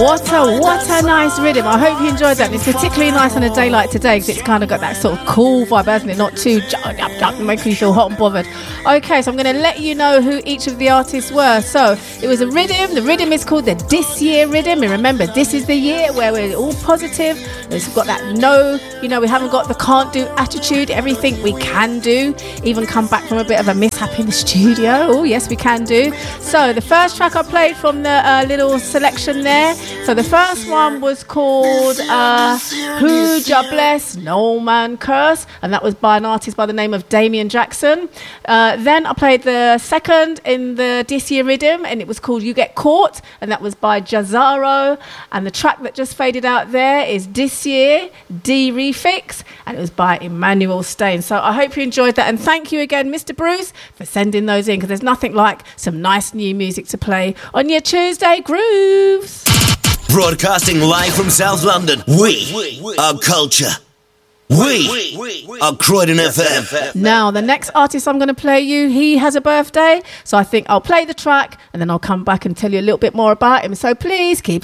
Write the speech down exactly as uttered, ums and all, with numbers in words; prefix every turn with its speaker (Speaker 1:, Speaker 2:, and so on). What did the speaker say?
Speaker 1: What a what a nice rhythm. I hope you enjoyed that. And it's particularly nice on a day like today because it's kind of got that sort of cool vibe, hasn't it? Not too jump, jump, jump, making you feel hot and bothered. Okay, so I'm going to let you know who each of the artists were. So it was a rhythm. The rhythm is called the This Year Rhythm. And remember, this is the year where we're all positive. It's got that no, you know, we haven't got the can't do attitude. Everything we can do. Even come back from a bit of a mishap in the studio. Oh, yes, we can do. So the first track I played from the uh, little selection there. So the first one was called uh, Who Ja Bless, No Man Curse, and that was by an artist by the name of Damian Jackson. Uh, then I played the second in the This Year Rhythm, and it was called You Get Caught, and that was by Jazaro. And the track that just faded out there is This Year D Refix, and it was by Emmanuel Stain. So I hope you enjoyed that, and thank you again, Mister Bruce, for sending those in, because there's nothing like some nice new music to play on your Tuesday grooves.
Speaker 2: Broadcasting live from South London, we are culture. We are Croydon F M.
Speaker 1: Now, the next artist I'm going to play you, he has a birthday, so I think I'll play the track and then I'll come back and tell you a little bit more about him. So please keep